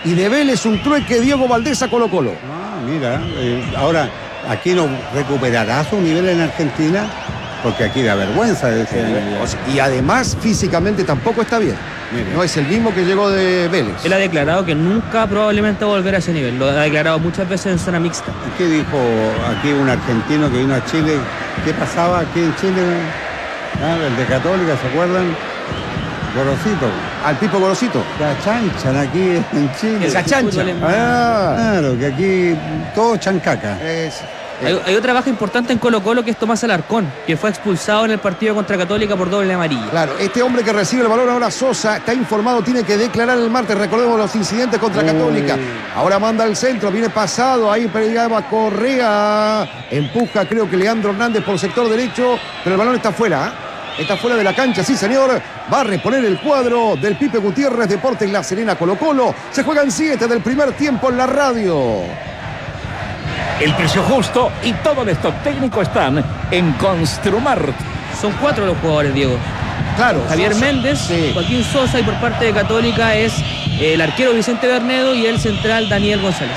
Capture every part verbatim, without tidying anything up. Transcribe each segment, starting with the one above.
Y de Vélez un trueque Diego Valdés a Colo Colo. Ah, mira, eh, ahora, ¿aquí no recuperará su nivel en Argentina? Porque aquí da vergüenza. De ese O sea, y además físicamente tampoco está bien. Mire. No es el mismo que llegó de Vélez. Él ha declarado que nunca probablemente va a volver a ese nivel. Lo ha declarado muchas veces en zona mixta. ¿Qué dijo aquí un argentino que vino a Chile? ¿Qué pasaba aquí en Chile? Ah, el de Católica, ¿se acuerdan? Gorosito. Al Pipo Gorosito. Se achanchan aquí en Chile. El Cachancha. Ah, Claro, que aquí todo chancaca. es- Hay, hay otra baja importante en Colo Colo que es Tomás Alarcón, que fue expulsado en el partido contra Católica por doble amarilla. Claro, este hombre que recibe el balón ahora, Sosa, está informado, tiene que declarar el martes. Recordemos los incidentes contra Uy. Católica. Ahora manda al centro, viene pasado, ahí pegaba Correa. Empuja, creo que Leandro Hernández por sector derecho, pero el balón está fuera. ¿eh? Está fuera de la cancha, sí señor. Va a reponer el cuadro del Pipe Gutiérrez, Deportes La Serena, Colo Colo. Se juegan siete del primer tiempo en la radio. El precio justo y todo el stock técnico están en Construmart. Son cuatro los jugadores, Diego. Claro, Javier Sosa, Méndez, sí. Joaquín Sosa, y por parte de Católica es el arquero Vicente Bernedo y el central Daniel González.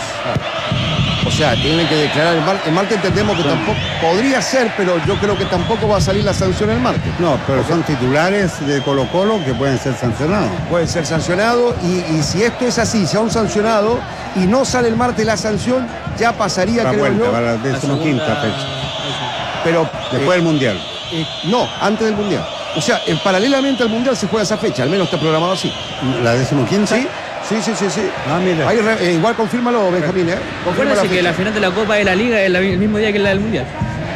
O sea, tienen que declarar el martes. El martes entendemos que tampoco podría ser, pero yo creo que tampoco va a salir la sanción el martes. No, pero son titulares de Colo Colo que pueden ser sancionados. Puede ser sancionado y, y si esto es así, si a un sancionado y no sale el martes la sanción, ya pasaría, La creo vuelta yo. para la decimoquinta segunda- fecha. Pero Después eh, del Mundial. eh, no, antes del Mundial. O sea, eh, paralelamente al Mundial se juega esa fecha, al menos está programado así. ¿La decimoquinta? ¿Sí? Sí, sí, sí, sí. Ah, mira. Ahí re- eh, igual confírmalo, Benjamín, ¿eh? Confirma Acuérdense la que fecha. la final de la Copa de la Liga es la- el mismo día que la del Mundial.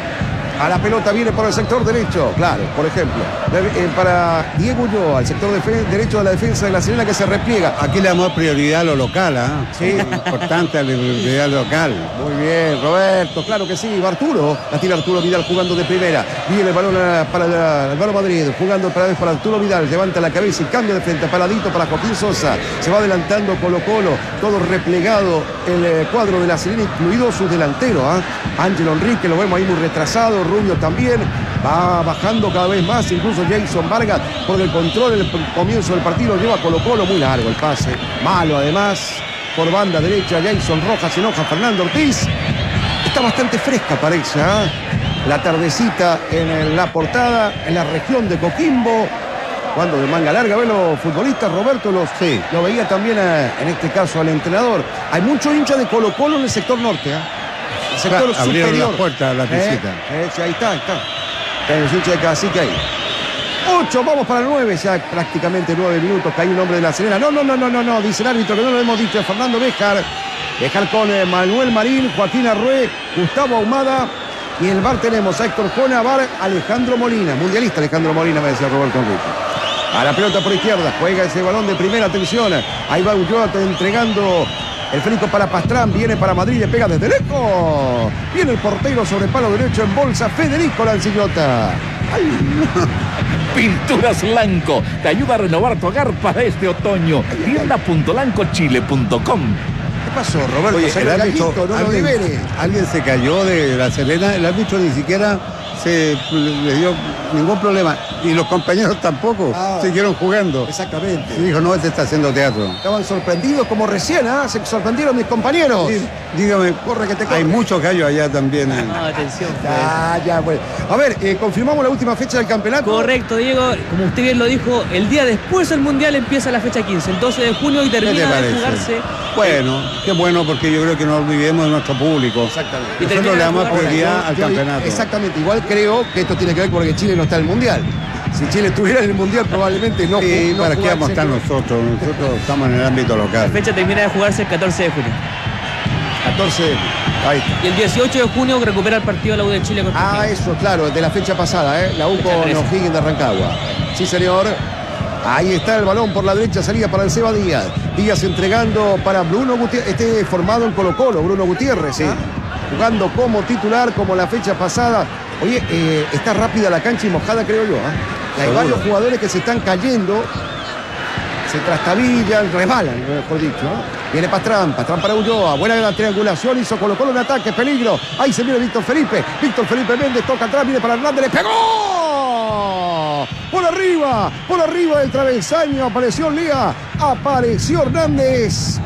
A la pelota viene por el sector derecho, claro, por ejemplo. De- eh, para Diego Ulloa, al sector defe- derecho de la defensa de la Serena que se repliega. Aquí le damos prioridad a lo local, ¿ah? Sí. Importante la prioridad local. Muy bien, Roberto, claro que sí. Va Arturo, la tira Arturo Vidal jugando de primera. Viene el balón a- para el Álvaro Madrid, jugando otra vez para Arturo Vidal. Levanta la cabeza y cambia de frente, paradito para Joaquín Sosa. Se va adelantando Colo Colo, todo replegado el eh, cuadro de la Serena, incluido sus delanteros. ¿ah? Ángelo Enrique, lo vemos ahí muy retrasado, Rubio también. Va bajando cada vez más, incluso Jason Vargas por el control, el comienzo del partido lleva a Colo Colo, muy largo el pase, malo además. Por banda derecha, Jason Rojas, se enoja Fernando Ortiz. Está bastante fresca, parece, ¿eh? La tardecita en la portada, en la región de Coquimbo. Cuando de manga larga, ven los futbolistas, Roberto, los, Sí. lo veía también, eh, en este caso, al entrenador. Hay mucho hincha de Colo Colo en el sector norte, ¿eh? El sector Claro, abrieron superior. las puertas a la Eh, visita. eh, sí, ahí está, ahí está. Está el hincha de Cacique ahí. Ocho, vamos para nueve, ya prácticamente nueve minutos. Cae un hombre de la Serena. No, no, no, no, no, no, dice el árbitro que no lo hemos dicho. Fernando Béjar. Béjar con eh, Manuel Marín, Joaquín Arrué, Gustavo Ahumada. Y en el bar tenemos a Héctor Jona, Bar, Alejandro Molina. Mundialista Alejandro Molina, me decía Roberto Enrique. A la pelota por izquierda, juega ese balón de primera, atención. Ahí va Ulloa entregando el Férico para Pastrán, viene para Madrid, le pega desde lejos. Viene el portero sobre palo derecho en bolsa, Federico Lancillota. Pinturas Lanco te ayuda a renovar tu hogar para este otoño. tienda punto lanco chile punto com. ¿Qué pasó, Roberto? Oye, Salió el el árbitro, gallito, no lo alguien, libere. alguien se cayó de la Serena, el árbitro ni siquiera se le dio ningún problema. Y los compañeros tampoco, Ah. siguieron jugando. Exactamente. Y dijo, no, este está haciendo teatro. Estaban sorprendidos como recién, ¿ah? Se sorprendieron mis compañeros. Sí, dígame, Corre que te corre. hay muchos gallos allá también. eh. No, atención. Ya, ya, bueno. A ver, eh, confirmamos la última fecha del campeonato. Correcto, Diego. Como usted bien lo dijo, el día después del Mundial empieza la fecha quince, el doce de junio, y ¿Qué te termina de parece? jugarse. Bueno, qué bueno, porque yo creo que no olvidemos de nuestro público. Exactamente. Y Nosotros termina le de damos jugar- prioridad al Yo- campeonato. Exactamente. Igual creo que esto tiene que ver porque Chile no está en el Mundial. Si Chile estuviera en el Mundial, probablemente no. Sí, no ¿para qué jugarse- vamos a estar nosotros? Nosotros estamos en el ámbito La local. fecha termina de jugarse el catorce de junio. catorce de ahí está. Y el dieciocho de junio recupera el partido de la U de Chile contra Ah, Argentina. eso, claro, de la fecha pasada, ¿eh? La U Fecha con trece. O'Higgins de Rancagua. Sí, señor. Ahí está el balón por la derecha, salida para el Seba Díaz. Díaz entregando para Bruno Gutiérrez. Este formado en Colo Colo, Bruno Gutiérrez, ¿ah? Jugando como titular, como la fecha pasada. Oye, eh, está rápida la cancha y mojada, creo yo. ¿ah? Y hay Seguro. varios jugadores que se están cayendo, se trastabillan, resbalan, mejor dicho. ¿no? Viene Pastrán, Pastrán para Ulloa. Buena la triangulación, hizo Colo Colo un ataque, peligro. Ahí se viene Víctor Felipe. Víctor Felipe Méndez toca atrás, viene para Hernández, le pegó. Por arriba, por arriba del travesaño, apareció Lía, apareció Hernández.